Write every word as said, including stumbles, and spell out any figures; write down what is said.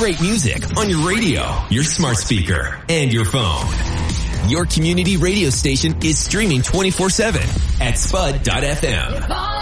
great music on your radio, your smart speaker, and your phone. Your community radio station is streaming twenty-four seven at spud dot f m.